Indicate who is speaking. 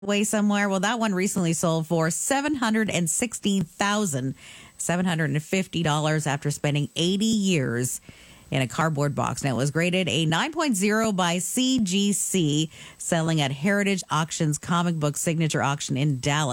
Speaker 1: way somewhere. Well, that one recently sold for $716,750 after spending 80 years in a cardboard box. Now, it was graded a 9.0 by CGC, selling at Heritage Auctions Comic Book Signature Auction in Dallas.